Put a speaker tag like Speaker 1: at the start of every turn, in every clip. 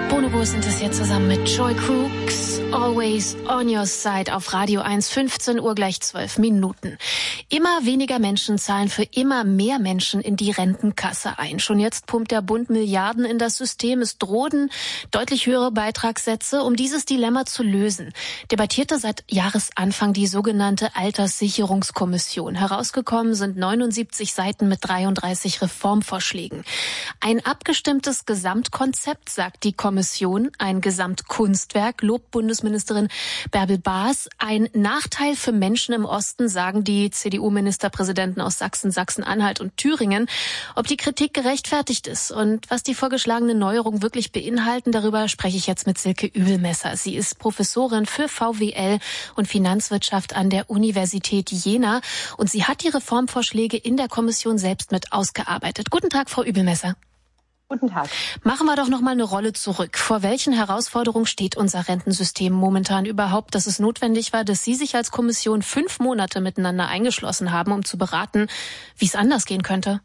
Speaker 1: Bonobo sind es hier zusammen mit Joy Crooks. Always on your side auf Radio 1, 15 Uhr gleich 12 Minuten. Immer weniger Menschen zahlen für immer mehr Menschen in die Rentenkasse ein. Schon jetzt pumpt der Bund Milliarden in das System. Es drohen deutlich höhere Beitragssätze. Um dieses Dilemma zu lösen, debattierte seit Jahresanfang die sogenannte Alterssicherungskommission. Herausgekommen sind 79 Seiten mit 33 Reformvorschlägen. Ein abgestimmtes Gesamtkonzept, sagt die Kommission, ein Gesamtkunstwerk, lobt Bundesministerin Bärbel Baas. Ein Nachteil für Menschen im Osten, sagen die CDU-Ministerpräsidenten aus Sachsen, Sachsen-Anhalt und Thüringen. Ob die Kritik gerechtfertigt ist und was die vorgeschlagenen Neuerungen wirklich beinhalten, darüber spreche ich jetzt mit Silke Übelmesser. Sie ist Professorin für VWL und Finanzwirtschaft an der Universität Jena und sie hat die Reformvorschläge in der Kommission selbst mit ausgearbeitet. Guten Tag, Frau Übelmesser.
Speaker 2: Guten Tag.
Speaker 1: Machen wir doch noch mal eine Rolle zurück. Vor welchen Herausforderungen steht unser Rentensystem momentan überhaupt, dass es notwendig war, dass Sie sich als Kommission 5 Monate miteinander eingeschlossen haben, um zu beraten, wie es anders gehen könnte?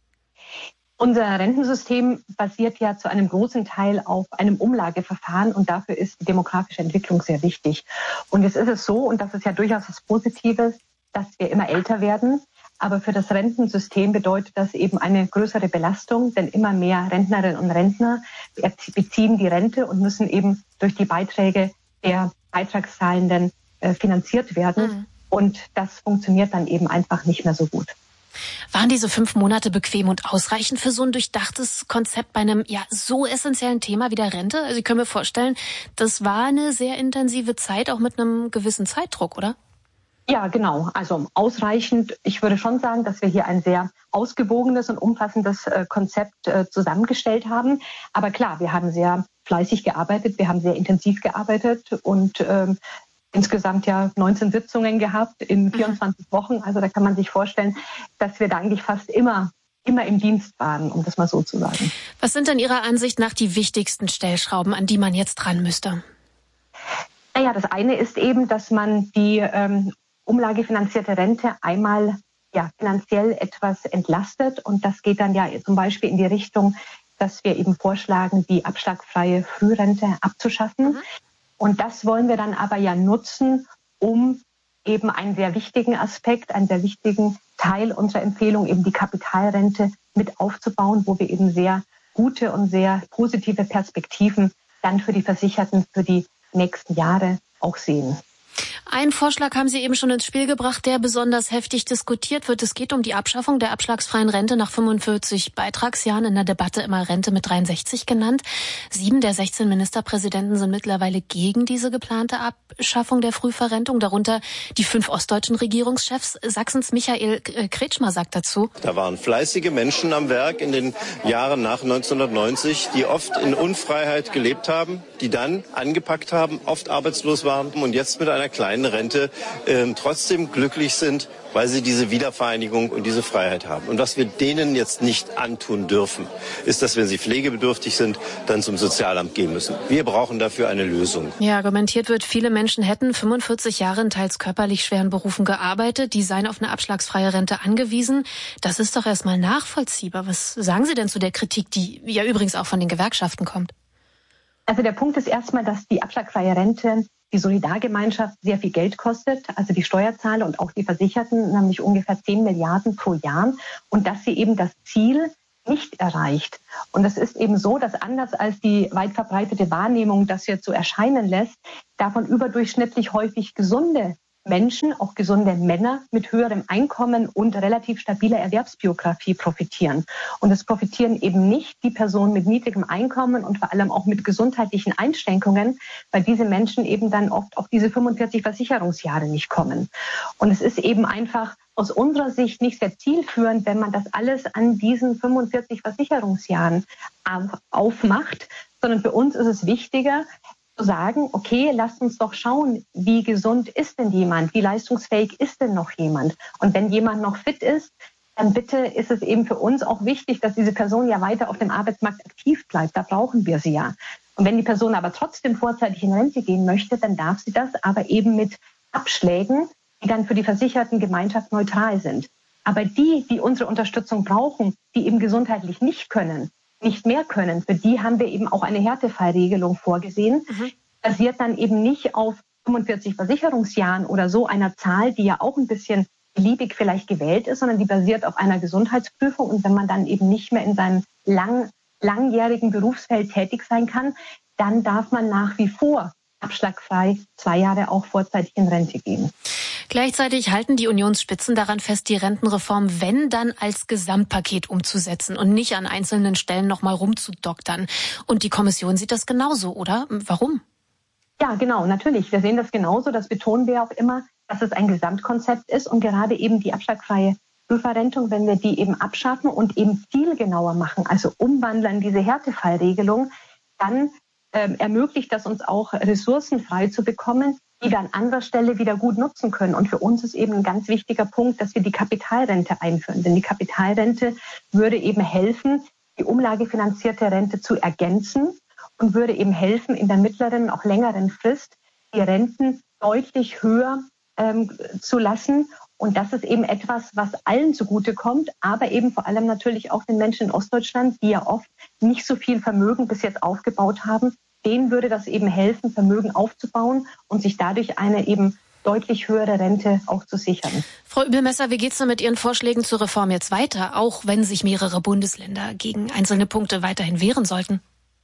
Speaker 2: Unser Rentensystem basiert ja zu einem großen Teil auf einem Umlageverfahren und dafür ist die demografische Entwicklung sehr wichtig. Und jetzt ist es so, und das ist ja durchaus was Positives, dass wir immer älter werden. Aber für das Rentensystem bedeutet das eben eine größere Belastung, denn immer mehr Rentnerinnen und Rentner beziehen die Rente und müssen eben durch die Beiträge der Beitragszahlenden finanziert werden. Mhm. Und das funktioniert dann eben einfach nicht mehr so gut.
Speaker 1: Waren diese 5 Monate bequem und ausreichend für so ein durchdachtes Konzept bei einem so essentiellen Thema wie der Rente? Also ich kann mir vorstellen, das war eine sehr intensive Zeit, auch mit einem gewissen Zeitdruck, oder?
Speaker 2: Ja, genau. Also ausreichend. Ich würde schon sagen, dass wir hier ein sehr ausgewogenes und umfassendes Konzept zusammengestellt haben. Aber klar, wir haben sehr fleißig gearbeitet, wir haben sehr intensiv gearbeitet und insgesamt ja 19 Sitzungen gehabt in 24 Wochen. Also da kann man sich vorstellen, dass wir da eigentlich fast immer im Dienst waren, um das mal so zu sagen.
Speaker 1: Was sind denn Ihrer Ansicht nach die wichtigsten Stellschrauben, an die man jetzt dran müsste?
Speaker 2: Naja, das eine ist eben, dass man die umlagefinanzierte Rente einmal finanziell etwas entlastet. Und das geht dann ja zum Beispiel in die Richtung, dass wir eben vorschlagen, die abschlagfreie Frührente abzuschaffen. Mhm. Und das wollen wir dann aber ja nutzen, um eben einen sehr wichtigen Aspekt, einen sehr wichtigen Teil unserer Empfehlung, eben die Kapitalrente mit aufzubauen, wo wir eben sehr gute und sehr positive Perspektiven dann für die Versicherten für die nächsten Jahre auch sehen.
Speaker 1: Einen Vorschlag haben Sie eben schon ins Spiel gebracht, der besonders heftig diskutiert wird. Es geht um die Abschaffung der abschlagsfreien Rente nach 45 Beitragsjahren, in der Debatte immer Rente mit 63 genannt. 7 der 16 Ministerpräsidenten sind mittlerweile gegen diese geplante Abschaffung der Frühverrentung, darunter die 5 ostdeutschen Regierungschefs. Sachsens Michael Kretschmer sagt dazu:
Speaker 3: Da waren fleißige Menschen am Werk in den Jahren nach 1990, die oft in Unfreiheit gelebt haben, die dann angepackt haben, oft arbeitslos waren und jetzt mit einer kleinen Rente trotzdem glücklich sind, weil sie diese Wiedervereinigung und diese Freiheit haben. Und was wir denen jetzt nicht antun dürfen, ist, dass, wenn sie pflegebedürftig sind, dann zum Sozialamt gehen müssen. Wir brauchen dafür eine Lösung.
Speaker 1: Ja, argumentiert wird, viele Menschen hätten 45 Jahre in teils körperlich schweren Berufen gearbeitet, die seien auf eine abschlagsfreie Rente angewiesen. Das ist doch erstmal nachvollziehbar. Was sagen Sie denn zu der Kritik, die ja übrigens auch von den Gewerkschaften kommt?
Speaker 2: Also der Punkt ist erstmal, dass die abschlagfreie Rente die Solidargemeinschaft sehr viel Geld kostet, also die Steuerzahler und auch die Versicherten, nämlich ungefähr 10 Milliarden pro Jahr, und dass sie eben das Ziel nicht erreicht. Und es ist eben so, dass anders als die weit verbreitete Wahrnehmung das jetzt so erscheinen lässt, davon überdurchschnittlich häufig gesunde Menschen, auch gesunde Männer mit höherem Einkommen und relativ stabiler Erwerbsbiografie profitieren. Und es profitieren eben nicht die Personen mit niedrigem Einkommen und vor allem auch mit gesundheitlichen Einschränkungen, weil diese Menschen eben dann oft auf diese 45 Versicherungsjahre nicht kommen. Und es ist eben einfach aus unserer Sicht nicht sehr zielführend, wenn man das alles an diesen 45 Versicherungsjahren aufmacht, sondern für uns ist es wichtiger, zu sagen, okay, lasst uns doch schauen, wie gesund ist denn jemand, wie leistungsfähig ist denn noch jemand? Und wenn jemand noch fit ist, dann bitte ist es eben für uns auch wichtig, dass diese Person ja weiter auf dem Arbeitsmarkt aktiv bleibt. Da brauchen wir sie ja. Und wenn die Person aber trotzdem vorzeitig in Rente gehen möchte, dann darf sie das, aber eben mit Abschlägen, die dann für die versicherten Gemeinschaft neutral sind. Aber die unsere Unterstützung brauchen, die eben gesundheitlich nicht können, nicht mehr können, für die haben wir eben auch eine Härtefallregelung vorgesehen. Basiert dann eben nicht auf 45 Versicherungsjahren oder so einer Zahl, die ja auch ein bisschen beliebig vielleicht gewählt ist, sondern die basiert auf einer Gesundheitsprüfung. Und wenn man dann eben nicht mehr in seinem langjährigen Berufsfeld tätig sein kann, dann darf man nach wie vor abschlagfrei 2 Jahre auch vorzeitig in Rente gehen.
Speaker 1: Gleichzeitig halten die Unionsspitzen daran fest, die Rentenreform, wenn dann, als Gesamtpaket umzusetzen und nicht an einzelnen Stellen nochmal rumzudoktern. Und die Kommission sieht das genauso, oder? Warum?
Speaker 2: Ja, genau, natürlich. Wir sehen das genauso. Das betonen wir auch immer, dass es ein Gesamtkonzept ist und gerade eben die abschlagfreie Frühverrentung, wenn wir die eben abschaffen und eben zielgenauer machen, also umwandeln diese Härtefallregelung, dann ermöglicht das uns auch, Ressourcen frei zu bekommen, die wir an anderer Stelle wieder gut nutzen können. Und für uns ist eben ein ganz wichtiger Punkt, dass wir die Kapitalrente einführen. Denn die Kapitalrente würde eben helfen, die umlagefinanzierte Rente zu ergänzen und würde eben helfen, in der mittleren, auch längeren Frist die Renten deutlich höher zu lassen. Und das ist eben etwas, was allen zugutekommt, aber eben vor allem natürlich auch den Menschen in Ostdeutschland, die ja oft nicht so viel Vermögen bis jetzt aufgebaut haben. Denen würde das eben helfen, Vermögen aufzubauen und sich dadurch eine eben deutlich höhere Rente auch zu sichern.
Speaker 1: Frau Übelmesser, wie geht's denn mit Ihren Vorschlägen zur Reform jetzt weiter, auch wenn sich mehrere Bundesländer gegen einzelne Punkte weiterhin wehren sollten?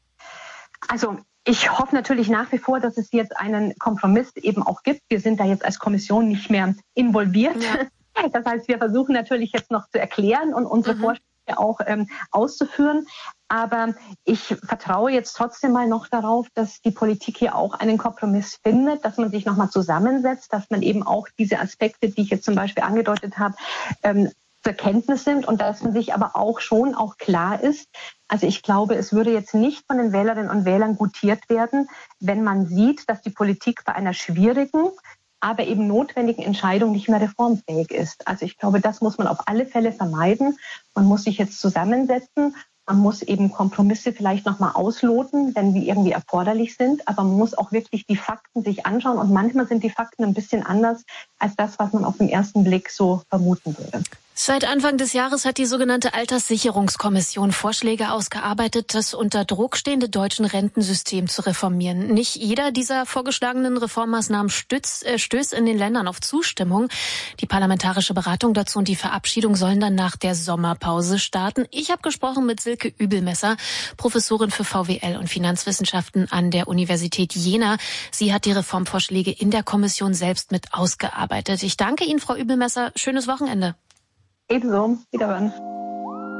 Speaker 2: Also ich hoffe natürlich nach wie vor, dass es jetzt einen Kompromiss eben auch gibt. Wir sind da jetzt als Kommission nicht mehr involviert. Ja. Das heißt, wir versuchen natürlich jetzt noch zu erklären und unsere Vorschläge auch auszuführen. Aber ich vertraue jetzt trotzdem mal noch darauf, dass die Politik hier auch einen Kompromiss findet, dass man sich nochmal zusammensetzt, dass man eben auch diese Aspekte, die ich jetzt zum Beispiel angedeutet habe, zur Kenntnis nimmt und dass man sich aber auch schon auch klar ist. Also ich glaube, es würde jetzt nicht von den Wählerinnen und Wählern gutiert werden, wenn man sieht, dass die Politik bei einer schwierigen, aber eben notwendigen Entscheidung nicht mehr reformfähig ist. Also ich glaube, das muss man auf alle Fälle vermeiden. Man muss sich jetzt zusammensetzen. Man muss eben Kompromisse vielleicht nochmal ausloten, wenn die irgendwie erforderlich sind. Aber man muss auch wirklich die Fakten sich anschauen. Und manchmal sind die Fakten ein bisschen anders als das, was man auf den ersten Blick so vermuten würde.
Speaker 1: Seit Anfang des Jahres hat die sogenannte Alterssicherungskommission Vorschläge ausgearbeitet, das unter Druck stehende deutsche Rentensystem zu reformieren. Nicht jeder dieser vorgeschlagenen Reformmaßnahmen stößt in den Ländern auf Zustimmung. Die parlamentarische Beratung dazu und die Verabschiedung sollen dann nach der Sommerpause starten. Ich habe gesprochen mit Silke Übelmesser, Professorin für VWL und Finanzwissenschaften an der Universität Jena. Sie hat die Reformvorschläge in der Kommission selbst mit ausgearbeitet. Ich danke Ihnen, Frau Übelmesser. Schönes Wochenende.
Speaker 2: Ebenso. Wiederhören.